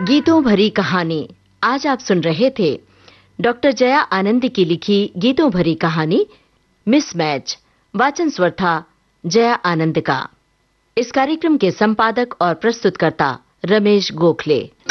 गीतों भरी कहानी। आज आप सुन रहे थे डॉक्टर जया आनंद की लिखी गीतों भरी कहानी मिसमैच। वाचन स्वर था जया आनंद का। इस कार्यक्रम के संपादक और प्रस्तुतकर्ता रमेश गोखले।